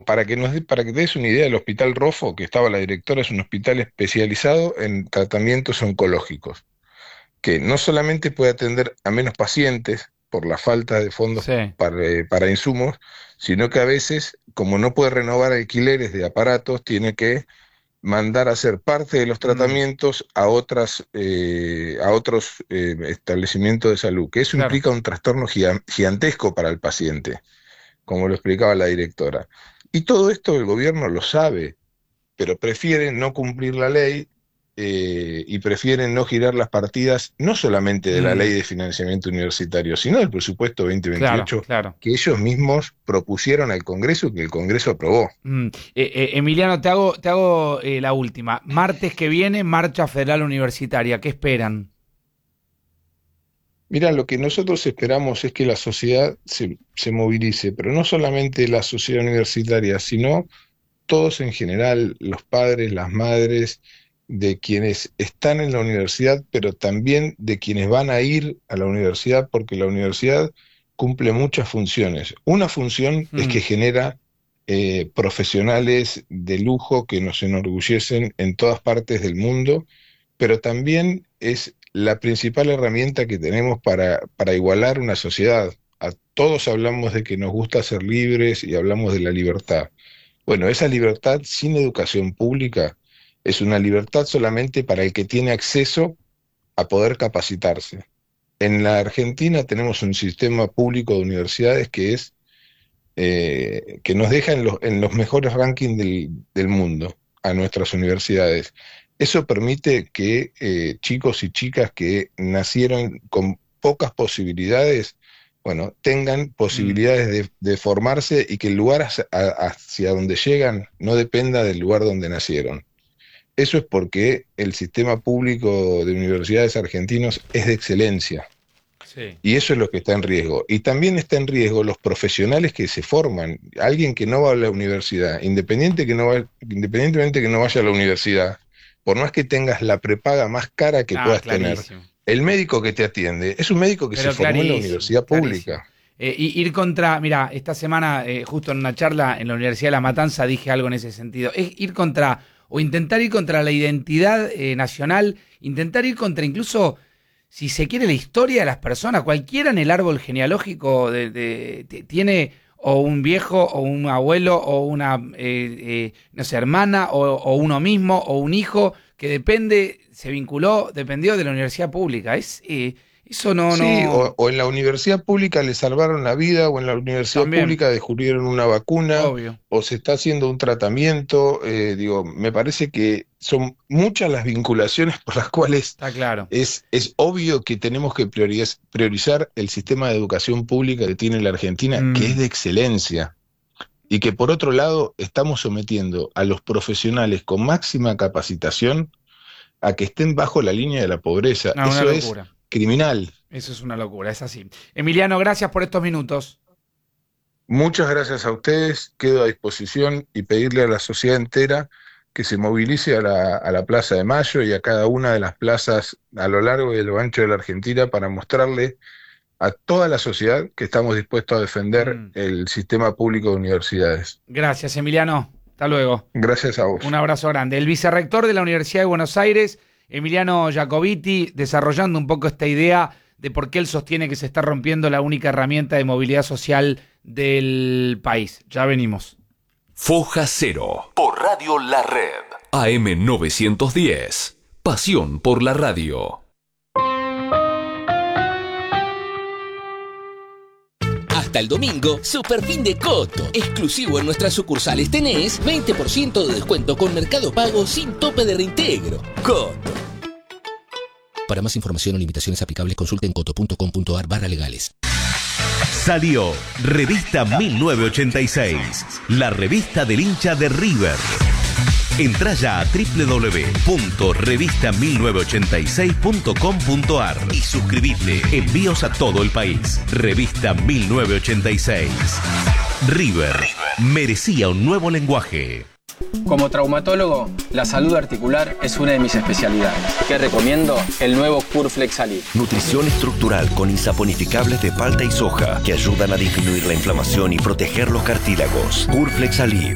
para que te des una idea, el Hospital Rofo, que estaba la directora, es un hospital especializado en tratamientos oncológicos, que no solamente puede atender a menos pacientes por la falta de fondos Sí, para insumos, sino que a veces, como no puede renovar alquileres de aparatos, tiene que mandar a hacer parte de los mm, tratamientos a otros establecimientos de salud, que eso claro. implica un trastorno gigantesco para el paciente, como lo explicaba la directora. Y todo esto el gobierno lo sabe, pero prefieren no cumplir la ley, y prefieren no girar las partidas, no solamente de la ley Mm, de financiamiento universitario, sino del presupuesto claro, 2028 claro. que ellos mismos propusieron al Congreso y que el Congreso aprobó. Emiliano, te hago la última. Martes que viene, marcha federal universitaria. ¿Qué esperan? Mira, lo que nosotros esperamos es que la sociedad se movilice, pero no solamente la sociedad universitaria, sino todos en general, los padres, las madres, de quienes están en la universidad, pero también de quienes van a ir a la universidad, porque la universidad cumple muchas funciones. Una función es Mm, que genera profesionales de lujo que nos enorgullecen en todas partes del mundo, pero también es la principal herramienta que tenemos para igualar una sociedad. A todos hablamos de que nos gusta ser libres y hablamos de la libertad. Bueno, esa libertad sin educación pública es una libertad solamente para el que tiene acceso a poder capacitarse. En la Argentina tenemos un sistema público de universidades que nos deja en los mejores rankings del mundo a nuestras universidades. Eso permite que chicos y chicas que nacieron con pocas posibilidades, bueno, tengan mm, posibilidades de formarse y que el lugar hacia donde llegan no dependa del lugar donde nacieron. Eso es porque el sistema público de universidades argentinos es de excelencia. sí. Y eso es lo que está en riesgo. Y también está en riesgo los profesionales que se forman. Alguien que no va a la universidad, independientemente que no vaya a la universidad, por más que tengas la prepaga más cara que Ah, puedas tener, clarísimo. el médico que te atiende es un médico que se Pero formó en la clarísimo, universidad clarísimo. pública. Ir contra, mira, esta semana, justo en una charla en la Universidad de La Matanza, dije algo en ese sentido. Es ir contra, o intentar ir contra la identidad nacional, intentar ir contra incluso, si se quiere, la historia de las personas. Cualquiera en el árbol genealógico tiene o un viejo, o un abuelo, o una, no sé, hermana, o uno mismo, o un hijo, que dependió de la universidad pública. Eso no, Sí, no. o en la universidad pública le salvaron la vida, o en la universidad También, pública descubrieron una vacuna, obvio, o se está haciendo un tratamiento. Digo, me parece que son muchas las vinculaciones por las cuales está claro. es obvio que tenemos que priorizar el sistema de educación pública que tiene la Argentina, que es Mm, de excelencia, y que por otro lado estamos sometiendo a los profesionales con máxima capacitación a que estén bajo la línea de la pobreza. no, una Eso es locura. criminal. Eso es una locura, es así. Emiliano, gracias por estos minutos. Muchas gracias a ustedes, quedo a disposición y pedirle a la sociedad entera que se movilice a la Plaza de Mayo y a cada una de las plazas a lo largo y a lo ancho de la Argentina para mostrarle a toda la sociedad que estamos dispuestos a defender Mm, el sistema público de universidades. gracias, Emiliano. Hasta luego. Gracias a Un vos. abrazo grande. El vicerrector de la Universidad de Buenos Aires, Emiliano Jacobiti, desarrollando un poco esta idea de por qué él sostiene que se está rompiendo la única herramienta de movilidad social del país. Ya venimos. Foja Cero por Radio La Red. AM 910. Pasión por la radio. Hasta el domingo, Super Fin de Coto. Exclusivo en nuestras sucursales tenés 20% de descuento con Mercado Pago sin tope de reintegro. Coto. Para más información o limitaciones aplicables, consulten coto.com.ar/legales. Salió Revista 1986, la revista del hincha de River. Entrá ya a www.revista1986.com.ar y suscribite. Envíos a todo el país. Revista 1986. River merecía un nuevo lenguaje. Como traumatólogo, la salud articular es una de mis especialidades. ¿Qué recomiendo? El nuevo Curflex Ali. Nutrición estructural con insaponificables de palta y soja que ayudan a disminuir la inflamación y proteger los cartílagos. Curflex Ali.